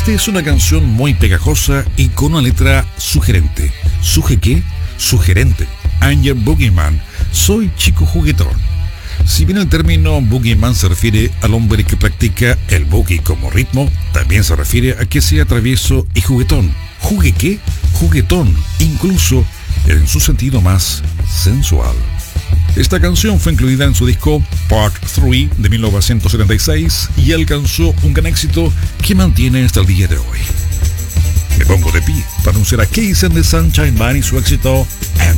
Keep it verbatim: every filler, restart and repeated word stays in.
Esta es una canción muy pegajosa y con una letra sugerente. ¿Suje qué? Sugerente. I'm your boogeyman. Soy chico juguetón. Si bien el término boogeyman se refiere al hombre que practica el boogie como ritmo, también se refiere a que sea travieso y juguetón. ¿Jugue qué? Juguetón, incluso en su sentido más sensual. Esta canción fue incluida en su disco Part tres de mil novecientos setenta y seis y alcanzó un gran éxito que mantiene hasta el día de hoy. Me pongo de pie para anunciar a Keys and the Sunshine Band y su éxito